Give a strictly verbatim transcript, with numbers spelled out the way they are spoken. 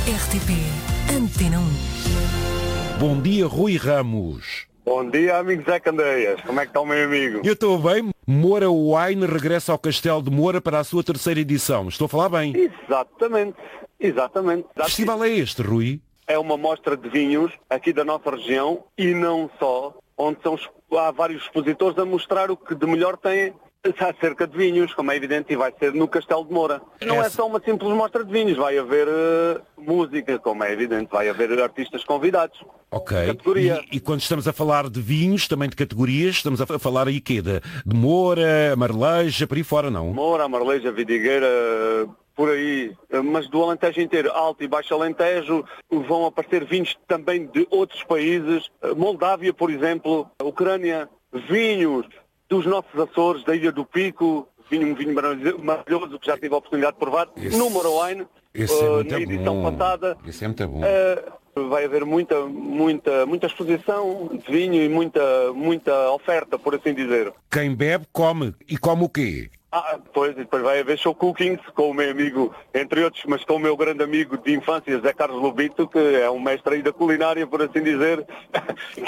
R T P Antena um. Bom dia, Rui Ramos. Bom dia, amigo Zé Candeias. Como é que está o meu amigo? Eu estou bem. Moura Wine regressa ao Castelo de Moura para a sua terceira edição. Estou a falar bem? Exatamente, exatamente. Que festival é este, Rui? É uma mostra de vinhos aqui da nossa região e não só, onde são, há vários expositores a mostrar o que de melhor têm acerca de vinhos, como é evidente, e vai ser no Castelo de Moura. Não Essa... é só uma simples mostra de vinhos, vai haver uh, música, como é evidente, vai haver artistas convidados. Ok. Categoria. E, e quando estamos a falar de vinhos, também de categorias, estamos a falar aí quê? De, de Moura, Marleja, por aí fora, não? Moura, Marleja, Vidigueira, por aí, mas do Alentejo inteiro, Alto e Baixo Alentejo, vão aparecer vinhos também de outros países, Moldávia, por exemplo, Ucrânia, vinhos dos nossos Açores, da Ilha do Pico, vinho, um vinho maravilhoso que já tive a oportunidade de provar, esse, no Moura Wine, esse é uh, muito na edição bom. passada. Esse é muito bom. Uh, vai haver muita, muita, muita exposição de vinho e muita, muita oferta, por assim dizer. Quem bebe, come. E come o quê? Ah, pois, e depois vai haver show cookings com o meu amigo, entre outros, mas com o meu grande amigo de infância, Zé Carlos Lobito, que é um mestre aí da culinária, por assim dizer,